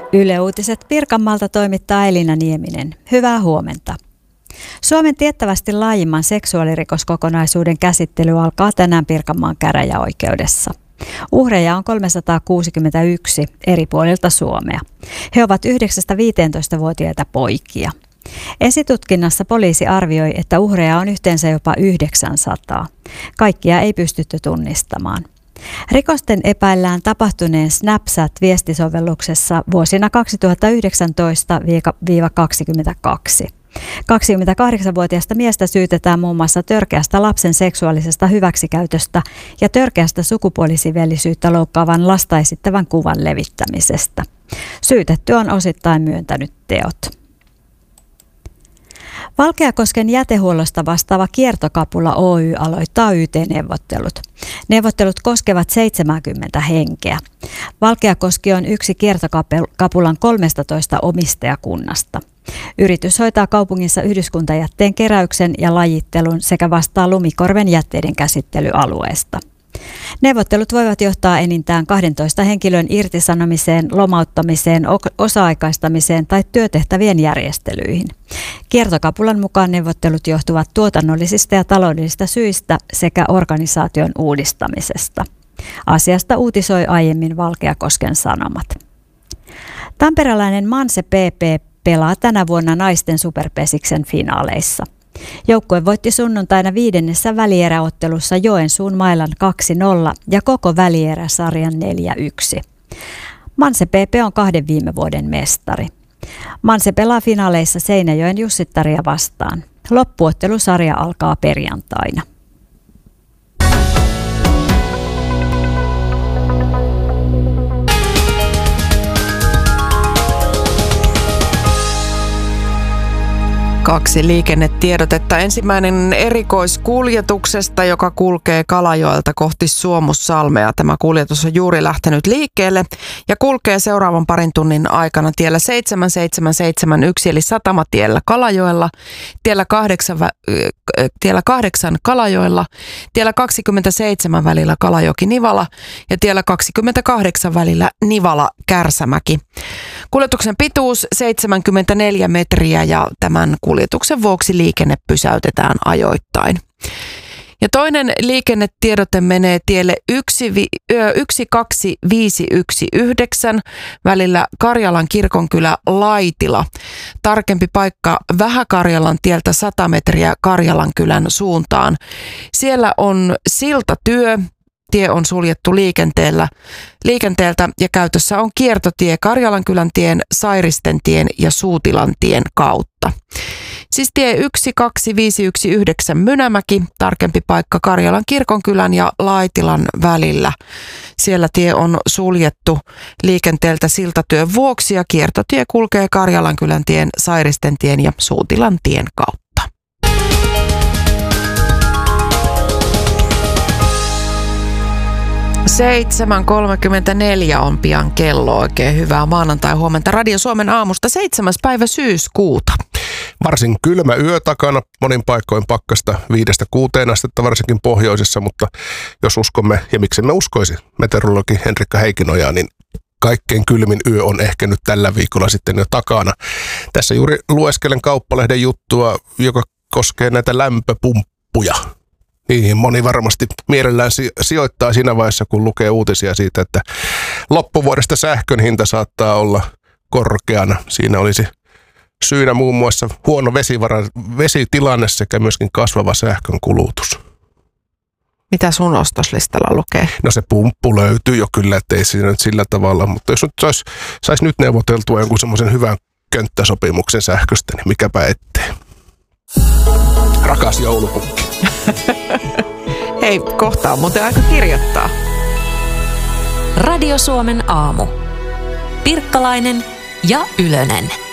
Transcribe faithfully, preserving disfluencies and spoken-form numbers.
Yle Uutiset Pirkanmaalta toimittaa Elina Nieminen. Hyvää huomenta. Suomen tiettävästi laajimman seksuaalirikoskokonaisuuden käsittely alkaa tänään Pirkanmaan käräjäoikeudessa. Uhreja on kolmesataakuusikymmentäyksi eri puolilta Suomea. He ovat yhdeksästä-viisitoista-vuotiaita poikia. Esitutkinnassa poliisi arvioi, että uhreja on yhteensä jopa yhdeksänsataa. Kaikkia ei pystytty tunnistamaan. Rikosten epäillään tapahtuneen Snapchat-viestisovelluksessa vuosina kaksituhattayhdeksäntoista kaksikymmentäkaksi. kaksikymmentäkahdeksanvuotiaasta miestä syytetään muun muassa törkeästä lapsen seksuaalisesta hyväksikäytöstä ja törkeästä sukupuolisiveellisyyttä loukkaavan lasta esittävän kuvan levittämisestä. Syytetty on osittain myöntänyt teot. Valkeakosken jätehuollosta vastaava Kiertokapula Oy aloittaa Y T-neuvottelut. Neuvottelut koskevat seitsemänkymmentä henkeä. Valkeakoski on yksi Kiertokapulan kolmetoista omistajakunnasta. Yritys hoitaa kaupungissa yhdyskuntajätteen keräyksen ja lajittelun sekä vastaa Lumikorven jätteiden käsittelyalueesta. Neuvottelut voivat johtaa enintään kahdentoista henkilön irtisanomiseen, lomauttamiseen, osa-aikaistamiseen tai työtehtävien järjestelyihin. Kiertokapulan mukaan neuvottelut johtuvat tuotannollisista ja taloudellisista syistä sekä organisaation uudistamisesta. Asiasta uutisoi aiemmin Valkeakosken Sanomat. Tamperelainen Manse P P pelaa tänä vuonna naisten superpesiksen finaaleissa. Joukkue voitti sunnuntaina viidennessä välieräottelussa Joensuun Mailan kaksi nolla ja koko välieräsarjan neljä yksi. Manse P P on kahden viime vuoden mestari. Manse pelaa finaaleissa Seinäjoen Jussittaria vastaan. Loppuottelusarja alkaa perjantaina. Kaksi liikennetiedotetta. Ensimmäinen erikoiskuljetuksesta, joka kulkee Kalajoelta kohti Suomussalmea. Tämä kuljetus on juuri lähtenyt liikkeelle ja kulkee seuraavan parin tunnin aikana tiellä seitsemän seitsemän seitsemän yksi eli Satamatiellä Kalajoella, tiellä kahdeksan, tiellä kahdeksan Kalajoella, tiellä kaksikymmentäseitsemän välillä Kalajoki-Nivala ja tiellä kaksikymmentäkahdeksan välillä Nivala-Kärsämäki. Kuljetuksen pituus seitsemänkymmentäneljä metriä ja tämän kuljetuksen vuoksi liikenne pysäytetään ajoittain. Ja toinen liikennetiedote menee tielle yksi kaksi viisi yksi yhdeksän välillä Karjalan kirkonkylä Laitila. Tarkempi paikka Vähä-Karjalan tieltä sata metriä Karjalankylän suuntaan. Siellä on siltatyö. Tie on suljettu liikenteellä, liikenteeltä ja käytössä on kiertotie Karjalankylän-tien, Sairisten-tien ja Suutilan-tien kautta. Siis tie yksi kaksi viisi yksi yhdeksän Mynämäki, tarkempi paikka Karjalan kirkonkylän ja Laitilan välillä. Siellä tie on suljettu liikenteeltä siltatyön vuoksi ja kiertotie kulkee Karjalankylän-tien, Sairisten-tien ja Suutilan-tien kautta. seitsemän kolmekymmentäneljä on pian kello. Oikein hyvää maanantai-huomenta Radio Suomen aamusta seitsemäs päivä syyskuuta. Varsin kylmä yö takana, monin paikkoin pakkasta viidestä kuuteen astetta varsinkin pohjoisessa, mutta jos uskomme, ja miksi me uskoisi meteorologi Henrikka Heikinojaa, niin kaikkein kylmin yö on ehkä nyt tällä viikolla sitten jo takana. Tässä juuri lueskelen Kauppalehden juttua, joka koskee näitä lämpöpumppuja. Niihin moni varmasti mielellään sijoittaa siinä vaiheessa, kun lukee uutisia siitä, että loppuvuodesta sähkön hinta saattaa olla korkeana. Siinä olisi syynä muun muassa huono vesivara, vesitilanne sekä myöskin kasvava sähkön kulutus. Mitä sun ostoslistalla lukee? No se pumppu löytyy jo kyllä, ettei siinä nyt sillä tavalla, mutta jos nyt sais, sais nyt neuvoteltua jonkun semmoisen hyvän könttäsopimuksen sähköstä, niin mikäpä ettei. Rakas joulupukki. Hei, kohta on muuten aika kirjoittaa. Radio Suomen aamu. Pirkkalainen ja Ylönen.